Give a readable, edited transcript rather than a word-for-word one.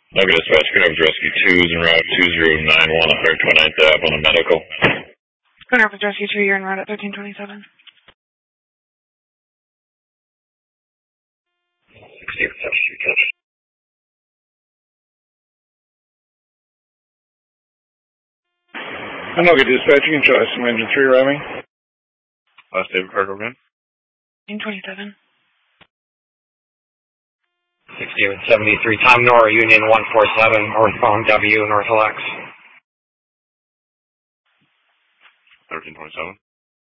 Nova Dispatch, Greenhouse Rescue 2 is en route 2091 on 129th Ave on a medical. Greenhouse Rescue 2, you're en route at 1327. Nova Dispatch, you can try some engine 3 routing. Last David Cargo again. 1327. 6873, Tom Nora, Union 147, northbound W, North LX. 1327.